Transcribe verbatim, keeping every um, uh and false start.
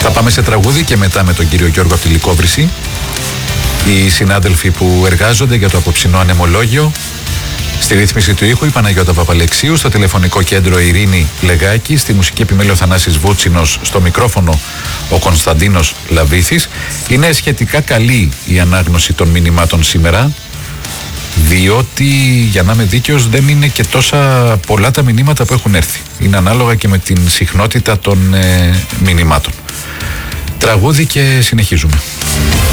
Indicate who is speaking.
Speaker 1: Θα πάμε σε τραγούδι και μετά με τον κύριο Γιώργο από τη Λυκόβρηση. Οι συνάδελφοι που εργάζονται για το απόψινό ανεμολόγιο. Στη ρύθμιση του ήχου η Παναγιώτα Παπαλεξίου, στο τηλεφωνικό κέντρο Ειρήνη Λεγάκη, στη μουσική επιμέλεια ο Θανάσης Βούτσινος, στο μικρόφωνο ο Κωνσταντίνος Λαβήθης. Είναι σχετικά καλή η ανάγνωση των μηνυμάτων σήμερα, διότι για να είμαι δίκαιος δεν είναι και τόσα πολλά τα μηνύματα που έχουν έρθει. Είναι ανάλογα και με την συχνότητα των ε, μηνυμάτων. Τραγούδι και συνεχίζουμε.